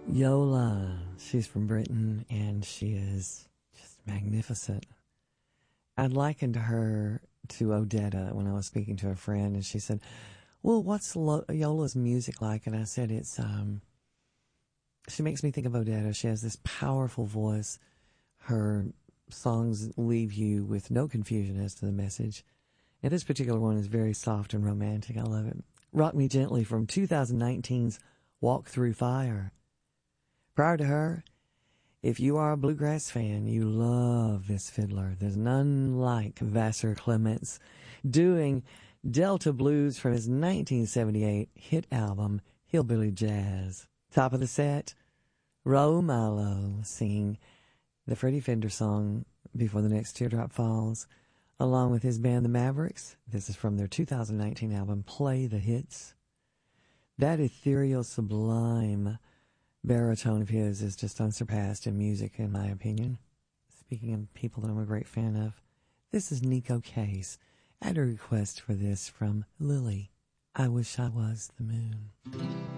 Yola, she's from Britain, and she is just magnificent. I'd likened her to Odetta when I was speaking to a friend, and she said, well, what's Yola's music like? And I said, she makes me think of Odetta. She has this powerful voice. Her songs leave you with no confusion as to the message. And this particular one is very soft and romantic. I love it. Rock Me Gently from 2019's Walk Through Fire. Prior to her, if you are a bluegrass fan, you love this fiddler. There's none like Vassar Clements doing Delta Blues from his 1978 hit album, Hillbilly Jazz. Top of the set, Raul Malo singing the Freddie Fender song, Before the Next Teardrop Falls, along with his band, the Mavericks. This is from their 2019 album, Play the Hits. That ethereal, sublime baritone of his is just unsurpassed in music, in my opinion. Speaking of people that I'm a great fan of, this is Nico Case. I had a request for this from Lily. I Wish I Was the Moon.